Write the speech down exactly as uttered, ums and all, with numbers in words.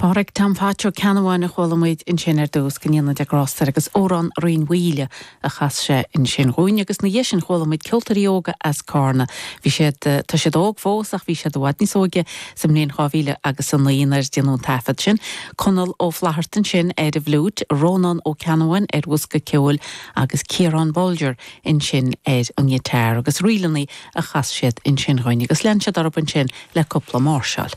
Páraigh tam fátear ceanháin a cholamuid in sin ar dús gníanana de grástar agus órán roion mhuile a chas sé in sin gúin agus na dhé sin cholamuid ciltarí óga as cárna. Bhí sé tá sé dóg fósach bhí sé dohhaid ní sóge sa mnéon cháhíle agus san líonar déanú tafad sin. Conal ó flahartan sin ar a bhlúd, Rónan ó ceanháin ar Wusca Ceúil agus Ciarán Bolger in sin ar an ghitar agus rialaní a chas siad in sin gúin agus lean siad arab an sin le cúpla máirseáil.